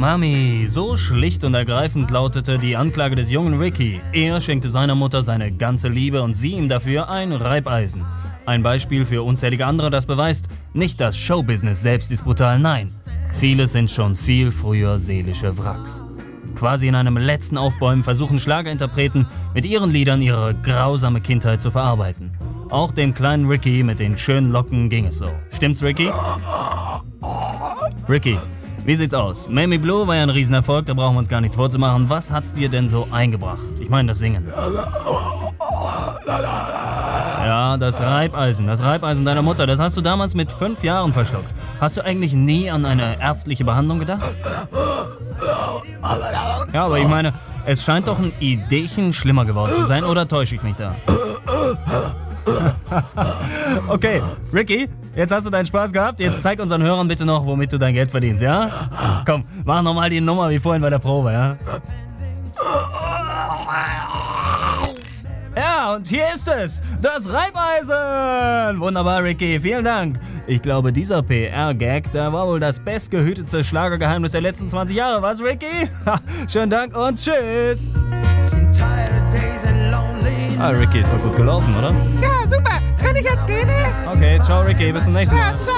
Mami, so schlicht und ergreifend lautete die Anklage des jungen Ricky. Er schenkte seiner Mutter seine ganze Liebe und sie ihm dafür ein Reibeisen. Ein Beispiel für unzählige andere, das beweist, nicht das Showbusiness selbst ist brutal, nein. Viele sind schon viel früher seelische Wracks. Quasi in einem letzten Aufbäumen versuchen Schlagerinterpreten mit ihren Liedern ihre grausame Kindheit zu verarbeiten. Auch dem kleinen Ricky mit den schönen Locken ging es so. Stimmt's, Ricky? Ricky, wie sieht's aus? Mamie Blue war ja ein Riesenerfolg, da brauchen wir uns gar nichts vorzumachen. Was hat's dir denn so eingebracht? Ich meine das Singen. Ja, das Reibeisen deiner Mutter, das hast du damals mit 5 Jahren verschluckt. Hast du eigentlich nie an eine ärztliche Behandlung gedacht? Ja, aber ich meine, es scheint doch ein Ideechen schlimmer geworden zu sein, oder täusche ich mich da? Okay, Ricky, jetzt hast du deinen Spaß gehabt, jetzt zeig unseren Hörern bitte noch, womit du dein Geld verdienst, ja? Komm, mach nochmal die Nummer wie vorhin bei der Probe, ja? Ja, und hier ist es, das Reibeisen! Wunderbar, Ricky, vielen Dank. Ich glaube, dieser PR-Gag, der war wohl das bestgehütete Schlagergeheimnis der letzten 20 Jahre, was, Ricky? Schönen Dank und tschüss! Ricky, ist doch gut gelaufen, oder? Ja, super. Kann ich jetzt gehen? Okay, ciao, Ricky, bis zum nächsten Mal. Ciao.